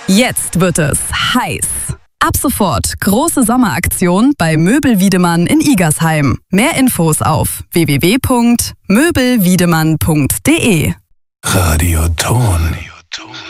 Jetzt wird es heiß. Ab sofort große Sommeraktion bei Möbel Wiedemann in Igersheim. Mehr Infos auf www.möbelwiedemann.de. Radioton.